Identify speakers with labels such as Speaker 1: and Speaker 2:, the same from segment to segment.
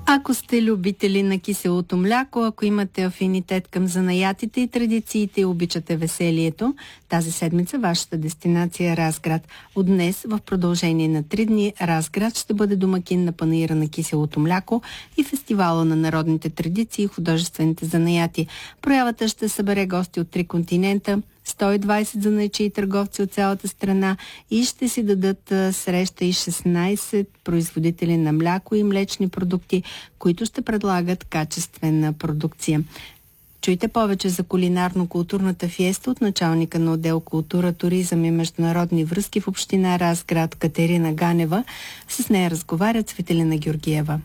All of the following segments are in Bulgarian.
Speaker 1: Ако сте любители на киселото мляко, ако имате афинитет към занаятите и традициите и обичате веселието, тази седмица вашата дестинация е Разград. От днес, в продължение на 3 дни, Разград ще бъде домакин на панаира на киселото мляко и фестивала на народните традиции и художествените занаяти. Проявата ще събере гости от 3 континента, 120 занаятчии и търговци от цялата страна и ще си дадат среща и 16 производители на мляко и млечни продукти, които ще предлагат качествена продукция. Чуйте повече за кулинарно-културната фиеста от началника на отдел култура, туризъм и международни връзки в община Разград Катерина Ганева. С нея разговаря Цветелина Георгиева.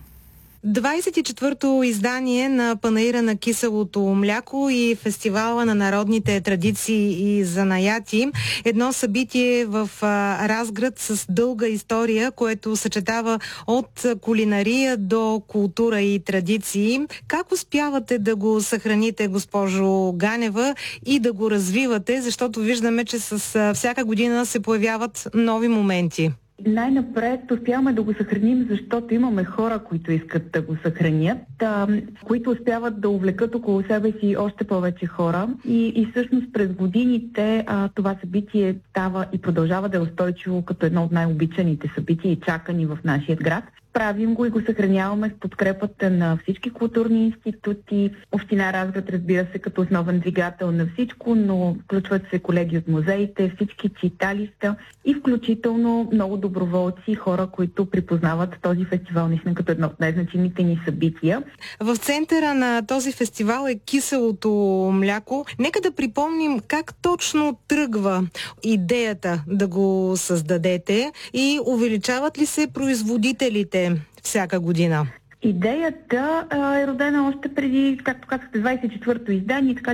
Speaker 2: 24-то издание на панаира на киселото мляко и фестивала на народните традиции и занаяти. Едно събитие в Разград с дълга история, което съчетава от кулинария до култура и традиции. Как успявате да го съхраните, госпожо Ганева, и да го развивате, защото виждаме, че с всяка година се появяват нови моменти?
Speaker 3: Най-напред успяваме да го съхраним, защото имаме хора, които искат да го съхранят, които успяват да увлекат около себе си още повече хора. И всъщност през годините това събитие става и продължава да е устойчиво като едно от най-обичаните събития и чакани в нашия град. Правим го и го съхраняваме с подкрепата на всички културни институти. Община Разград, разбира се, като основен двигател на всичко, но включват се колеги от музеите, всички читалища и включително много доброволци и хора, които припознават този фестивал наистина като едно от най-значимите ни събития.
Speaker 2: В центъра на този фестивал е киселото мляко. Нека да припомним как точно тръгва идеята да го създадете и увеличават ли се производителите всяка година?
Speaker 3: Идеята е родена още преди, както казахте, 24-то издание, така